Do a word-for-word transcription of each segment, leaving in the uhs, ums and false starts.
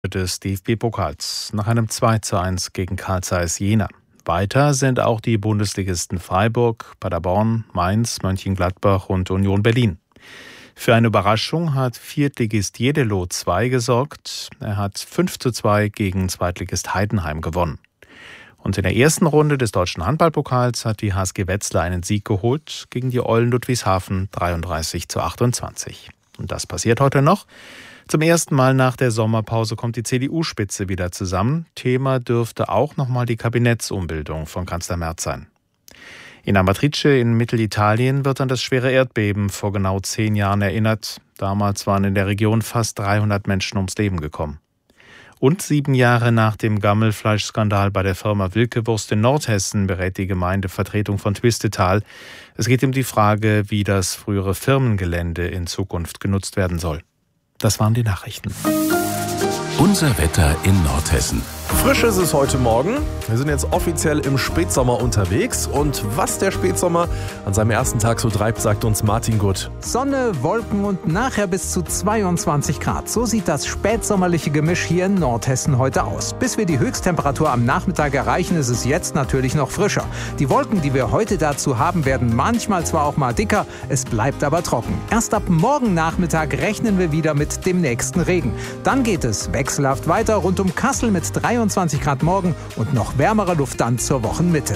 des D F B-Pokals nach einem zwei zu eins gegen Carl Zeiss Jena. Weiter sind auch die Bundesligisten Freiburg, Paderborn, Mainz, Mönchengladbach und Union Berlin. Für eine Überraschung hat Viertligist Jeddelo zwei gesorgt. Er hat fünf zu zwei gegen Zweitligist Heidenheim gewonnen. Und in der ersten Runde des Deutschen Handballpokals hat die H S G Wetzlar einen Sieg geholt gegen die Eulen Ludwigshafen dreiunddreißig zu achtundzwanzig. Und das passiert heute noch. Zum ersten Mal nach der Sommerpause kommt die C D U-Spitze wieder zusammen. Thema dürfte auch nochmal die Kabinettsumbildung von Kanzler Merz sein. In Amatrice in Mittelitalien wird an das schwere Erdbeben vor genau zehn Jahren erinnert. Damals waren in der Region fast dreihundert Menschen ums Leben gekommen. Und sieben Jahre nach dem Gammelfleischskandal bei der Firma Wilke-Wurst in Nordhessen berät die Gemeindevertretung von Twistetal. Es geht um die Frage, wie das frühere Firmengelände in Zukunft genutzt werden soll. Das waren die Nachrichten. Unser Wetter in Nordhessen. Frisch ist es heute Morgen. Wir sind jetzt offiziell im Spätsommer unterwegs. Und was der Spätsommer an seinem ersten Tag so treibt, sagt uns Martin Gutt. Sonne, Wolken und nachher bis zu zweiundzwanzig Grad. So sieht das spätsommerliche Gemisch hier in Nordhessen heute aus. Bis wir die Höchsttemperatur am Nachmittag erreichen, ist es jetzt natürlich noch frischer. Die Wolken, die wir heute dazu haben, werden manchmal zwar auch mal dicker, es bleibt aber trocken. Erst ab morgen Nachmittag rechnen wir wieder mit dem nächsten Regen. Dann geht es wechselhaft weiter rund um Kassel mit dreiundzwanzig Grad morgen und noch wärmerer Luft dann zur Wochenmitte.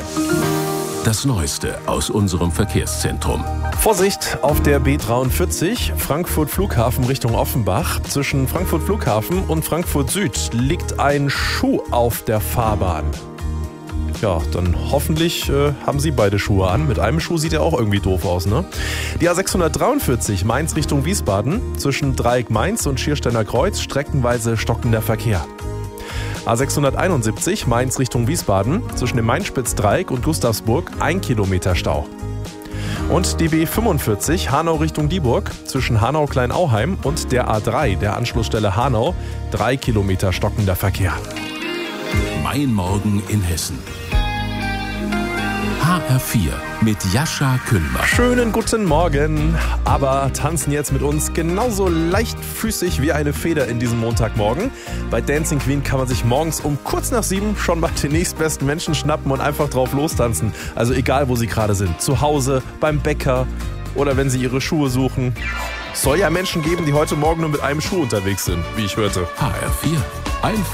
Das Neueste aus unserem Verkehrszentrum. Vorsicht auf der B dreiundvierzig, Frankfurt Flughafen Richtung Offenbach. Zwischen Frankfurt Flughafen und Frankfurt Süd liegt ein Schuh auf der Fahrbahn. Ja, dann hoffentlich äh, haben Sie beide Schuhe an. Mit einem Schuh sieht er auch irgendwie doof aus, ne? Die A sechshundertdreiundvierzig Mainz Richtung Wiesbaden. Zwischen Dreieck Mainz und Schiersteiner Kreuz streckenweise stockender Verkehr. A sechshunderteinundsiebzig Mainz Richtung Wiesbaden. Zwischen dem Mainspitzdreieck und Gustavsburg ein Kilometer Stau. Und die B fünfundvierzig Hanau Richtung Dieburg. Zwischen Hanau-Kleinauheim und der A drei, der Anschlussstelle Hanau, drei Kilometer stockender Verkehr. Mein Morgen in Hessen. H R vier mit Jascha Kühlmann. Schönen guten Morgen, aber tanzen jetzt mit uns genauso leichtfüßig wie eine Feder in diesem Montagmorgen. Bei Dancing Queen kann man sich morgens um kurz nach sieben schon mal den nächstbesten Menschen schnappen und einfach drauf lostanzen. Also egal, wo Sie gerade sind. Zu Hause, beim Bäcker oder wenn Sie Ihre Schuhe suchen. Es soll ja Menschen geben, die heute Morgen nur mit einem Schuh unterwegs sind, wie ich hörte. H R vier. Einfach